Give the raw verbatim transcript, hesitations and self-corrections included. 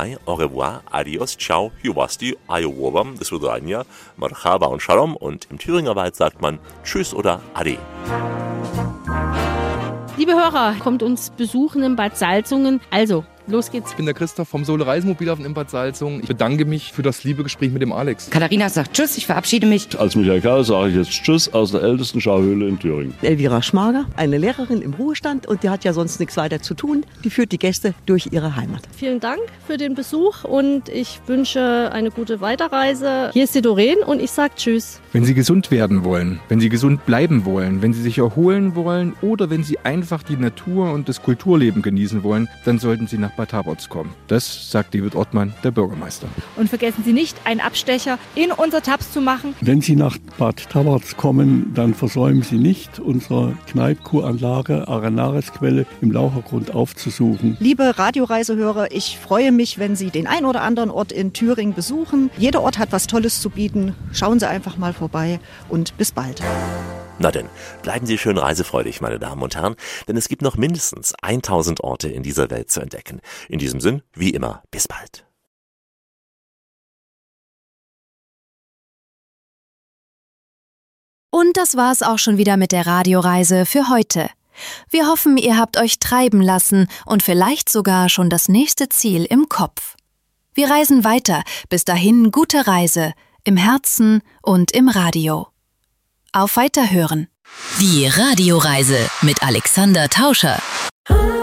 goodbye, au revoir, adios, ciao, hiwasti, ayowobam, das Vidania, marhaba und shalom. Und im Thüringer Wald sagt man tschüss oder ade. Liebe Hörer, kommt uns besuchen in Bad Salzungen. Also, los geht's. Ich bin der Christoph vom Sohle Reisemobilhafen in Bad Salzungen. Ich bedanke mich für das liebe Gespräch mit dem Alex. Katharina sagt Tschüss, ich verabschiede mich. Als Michael Kerl sage ich jetzt Tschüss aus der ältesten Schauhöhle in Thüringen. Elvira Schmager, eine Lehrerin im Ruhestand und die hat ja sonst nichts weiter zu tun. Die führt die Gäste durch ihre Heimat. Vielen Dank für den Besuch und ich wünsche eine gute Weiterreise. Hier ist die Doreen und ich sage Tschüss. Wenn Sie gesund werden wollen, wenn Sie gesund bleiben wollen, wenn Sie sich erholen wollen oder wenn Sie einfach die Natur und das Kulturleben genießen wollen, dann sollten Sie nach Bad Taborz kommen. Das sagt David Ortmann, der Bürgermeister. Und vergessen Sie nicht, einen Abstecher in unser Taps zu machen. Wenn Sie nach Bad Taborz kommen, dann versäumen Sie nicht, unsere Kneippkuranlage Arenaresquelle im Lauchergrund aufzusuchen. Liebe Radioreisehörer, ich freue mich, wenn Sie den ein oder anderen Ort in Thüringen besuchen. Jeder Ort hat was Tolles zu bieten. Schauen Sie einfach mal vorbei und bis bald. Na denn, bleiben Sie schön reisefreudig, meine Damen und Herren, denn es gibt noch mindestens tausend Orte in dieser Welt zu entdecken. In diesem Sinn, wie immer, bis bald. Und das war's auch schon wieder mit der Radioreise für heute. Wir hoffen, ihr habt euch treiben lassen und vielleicht sogar schon das nächste Ziel im Kopf. Wir reisen weiter, bis dahin gute Reise, im Herzen und im Radio. Auf Weiterhören. Die Radioreise mit Alexander Tauscher.